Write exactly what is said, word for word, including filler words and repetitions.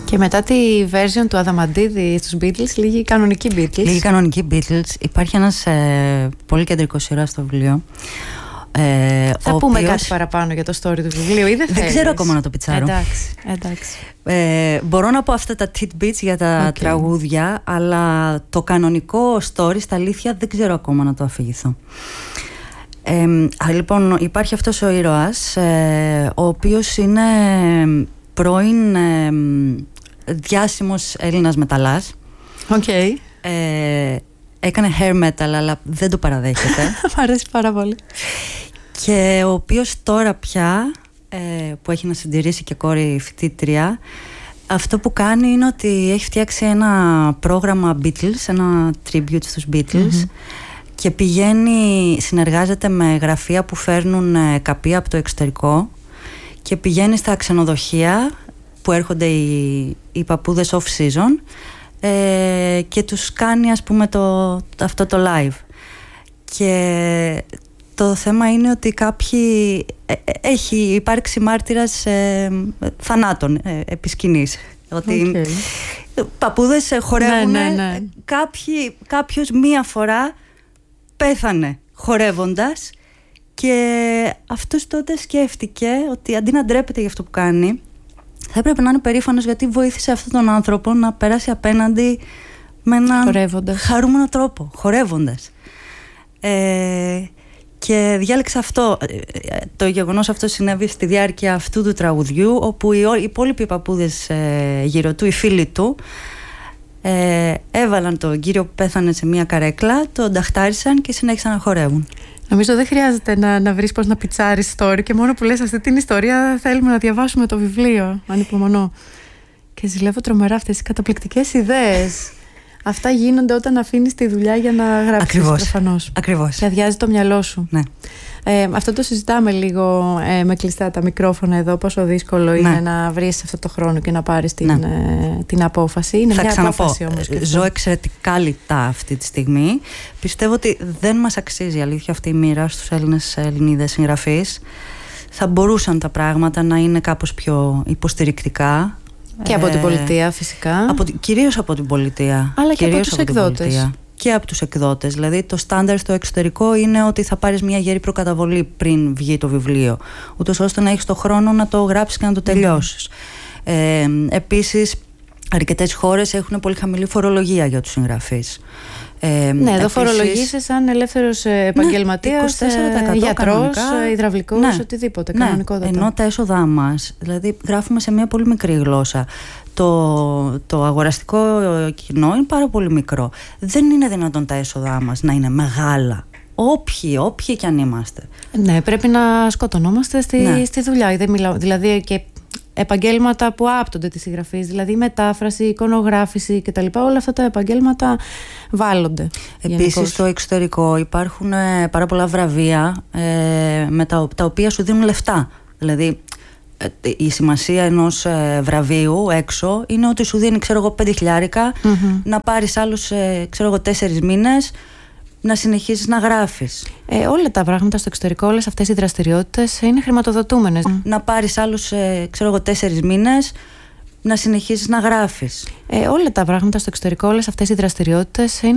Και μετά τη version του Αδαμαντίδη στους Beatles, λίγη κανονική Beatles. Λίγη κανονική Beatles. Υπάρχει ένας ε, πολύ κεντρικός ήρωας στο βιβλίο. Ε, Θα πούμε οποίος... κάτι παραπάνω για το story του βιβλίου ή δεν Δεν ξέρω ακόμα να το πιτσάρω. Εντάξει, εντάξει. Ε, μπορώ να πω αυτά τα tidbits για τα okay. τραγούδια, αλλά το κανονικό story στα αλήθεια δεν ξέρω ακόμα να το αφηγηθώ. Ε, λοιπόν, υπάρχει αυτός ο ήρωας, ε, ο οποίος είναι πρώην ε, διάσημος Έλληνας μεταλλάς. Okay. Ε, έκανε hair metal, αλλά δεν το παραδέχεται. Μ' αρέσει πάρα πολύ. Και ο οποίος τώρα πια, ε, που έχει να συντηρήσει και κόρη φοιτήτρια, αυτό που κάνει είναι ότι έχει φτιάξει ένα πρόγραμμα Beatles, ένα tribute στους Beatles, mm-hmm. και πηγαίνει, συνεργάζεται με γραφεία που φέρνουν ε, καπία από το εξωτερικό και πηγαίνει στα ξενοδοχεία που έρχονται οι, οι παππούδες off season ε, και τους κάνει, ας πούμε, το, αυτό το live. Και το θέμα είναι ότι κάποιοι ε, έχει υπάρξει μάρτυρας ε, θανάτων ε, επί σκηνής. Ότι okay. παππούδες χορεύουν, ναι, ναι, ναι. Κάποιοι, κάποιος μία φορά πέθανε χορεύοντας και αυτός τότε σκέφτηκε ότι αντί να ντρέπεται για αυτό που κάνει, θα έπρεπε να είναι περήφανος γιατί βοήθησε αυτόν τον άνθρωπο να περάσει απέναντι με έναν χαρούμενο τρόπο, χορεύοντας. Ε, και διάλεξα αυτό. Το γεγονός αυτό συνέβη στη διάρκεια αυτού του τραγουδιού, όπου οι υπόλοιποι παππούδες ε, γύρω του, οι φίλοι του, ε, έβαλαν τον κύριο που πέθανε σε μια καρέκλα, τον νταχτάρισαν και συνέχισαν να χορεύουν. Νομίζω δεν χρειάζεται να, να βρεις πώς να πιτσάρεις story, και μόνο που λες αυτή την ιστορία θέλουμε να διαβάσουμε το βιβλίο. Ανυπομονώ. Και ζηλεύω τρομερά αυτές οι καταπληκτικές ιδέες. Αυτά γίνονται όταν αφήνεις τη δουλειά για να γράψεις. Ακριβώς. Προφανώς. Ακριβώς. Και αδειάζει το μυαλό σου. Ναι. Ε, αυτό το συζητάμε λίγο ε, με κλειστά τα μικρόφωνα εδώ, πόσο δύσκολο ναι. είναι να βρεις αυτό το χρόνο και να πάρεις την, ναι. ε, την απόφαση. Είναι θα μια ξαναπώ, απόφαση όμως. Ζω εξαιρετικά λιτά αυτή τη στιγμή. Πιστεύω ότι δεν μας αξίζει αλήθεια αυτή η μοίρα στους Έλληνες Ελληνίδες συγγραφείς. Θα μπορούσαν τα πράγματα να είναι κάπως πιο υποστηρικτικά. Και από την πολιτεία φυσικά. Από, κυρίως από την πολιτεία. Αλλά και από τους εκδότες. Και από τους εκδότες. Δηλαδή το στάνταρ στο εξωτερικό είναι ότι θα πάρεις μια γερή προκαταβολή πριν βγει το βιβλίο, ούτως ώστε να έχεις το χρόνο να το γράψεις και να το τελειώσεις. Mm. Ε, επίσης, αρκετές χώρες έχουν πολύ χαμηλή φορολογία για τους συγγραφείς. Ε, ναι, εδώ φορολογείσαι σαν ελεύθερος επαγγελματίας, ναι, γιατρός, υδραυλικός, ναι, οτιδήποτε, ναι, κανονικότατα. Ενώ τα έσοδά μας, δηλαδή γράφουμε σε μια πολύ μικρή γλώσσα. Το, το αγοραστικό κοινό είναι πάρα πολύ μικρό. Δεν είναι δυνατόν τα έσοδά μας να είναι μεγάλα. Όποιοι, όποιοι κι αν είμαστε. Ναι, πρέπει να σκοτωνόμαστε στη, ναι. στη δουλειά. Δεν μιλάω, δηλαδή και επαγγέλματα που άπτονται τη συγγραφής, δηλαδή μετάφραση, εικονογράφηση κτλ. Όλα αυτά τα επαγγέλματα βάλλονται. Επίσης στο εξωτερικό υπάρχουν ε, πάρα πολλά βραβεία ε, με τα, τα οποία σου δίνουν λεφτά. Δηλαδή ε, η σημασία ενός ε, βραβείου έξω είναι ότι σου δίνει, ξέρω εγώ, πέντε χιλιάρικα, mm-hmm. να πάρεις άλλους ε, ξέρω εγώ, τέσσερις μήνες να συνεχίσεις να γράφεις. Ε, όλα τα πράγματα στο εξωτερικό, όλες αυτές οι δραστηριότητες είναι χρηματοδοτούμενες. Mm. Να πάρεις άλλους, ε, ξέρω εγώ, τέσσερις μήνες να συνεχίσεις να γράφεις. Ε, όλα τα πράγματα στο εξωτερικό, όλες αυτές οι δραστηριότητες είναι